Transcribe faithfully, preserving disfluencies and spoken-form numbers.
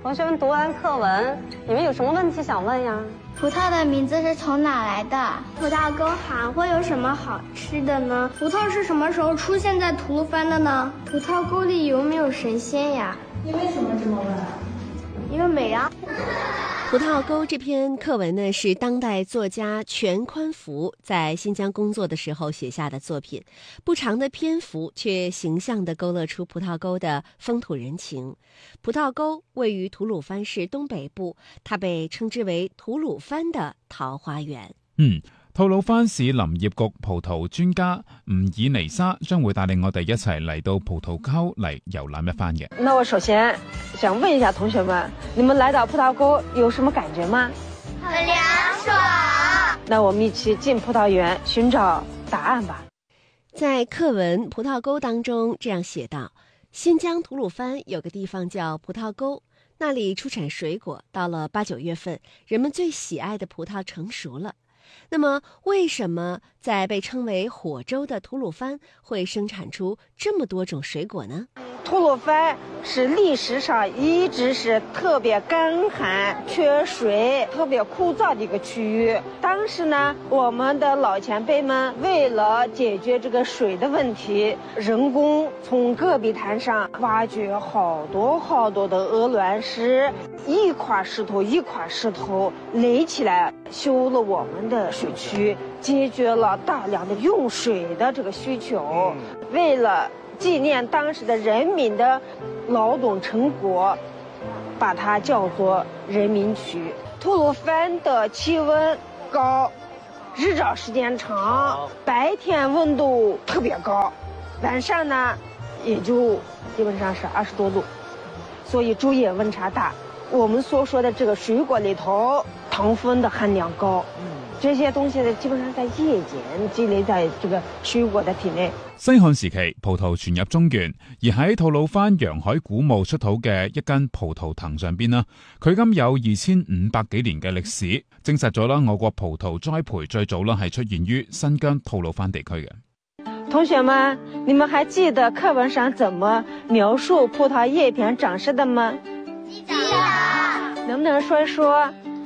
同学们读完课文，你们有什么问题想问呀？ 葡萄的名字是从哪来的？葡萄沟还会有什么好吃的呢？葡萄是什么时候出现在吐鲁番的呢？葡萄沟里有没有神仙呀？ 你为什么这么问啊？ 因为美啊。 葡萄沟这篇课文呢，是当代作家全宽福在新疆工作的时候写下的作品。不长的篇幅，却形象地勾勒出葡萄沟的风土人情。葡萄沟位于吐鲁番市东北部，它被称之为吐鲁番的桃花源。 嗯。吐魯番市林業局葡萄專家吳爾尼莎將會帶領我哋一齊嚟到葡萄溝嚟遊覽一番嘅。 那我首先想問一下同學們，你們來到葡萄溝有什麼感覺嗎？ 很涼爽。 那我們一起進葡萄園尋找答案吧。 在課文《葡萄溝》當中這樣寫道：新疆吐魯番有個地方叫葡萄溝，那裡出產水果，到了八九月份，人們最喜愛的葡萄成熟了。那麼為什麼在被稱為火州的吐魯番會生產出這麼多種水果呢？ 吐魯番是歷史上一直是特別乾旱、缺水、特別枯燥的一個區域。當時呢，我們的老前輩們為了解決這個水的問題，人工從戈壁灘上挖掘好多好多的鵝卵石，一塊石頭一塊石頭壘起來，修了我們的水區，解決了大量的用水的這個需求。為了紀念當時的人民的勞動成果，把它叫做人民區。吐魯番的氣溫高，日照時間長，白天溫度特別高，晚上呢也就基本上是二十多度，所以昼夜溫差大。我們所說的這個水果裏頭，糖分的含量高，這些東西呢基本上在夜間積累在這個水果的體內。 西漢時期，葡萄傳入中原，而喺吐魯番洋海古墓出土嘅一根葡萄藤上邊啦，距今有二千五百幾年嘅歷史，證實咗啦，我國葡萄栽培最早啦係出現於新疆吐魯番地區嘅。 同學們，你們還記得課文上怎麼描述葡萄葉片長勢的嗎？ 記得。 能不能說一說